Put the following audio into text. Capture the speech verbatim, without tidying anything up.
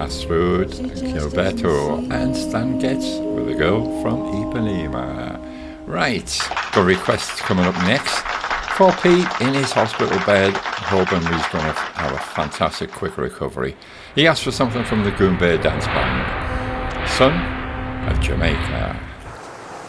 Astrid Gilberto and Stan Getz with a girl from Ipanema. Right, got requests coming up next. For Pete in his hospital bed, hoping he's going to have a fantastic quick recovery. He asked for something from the Goombay Dance Band, Son of Jamaica.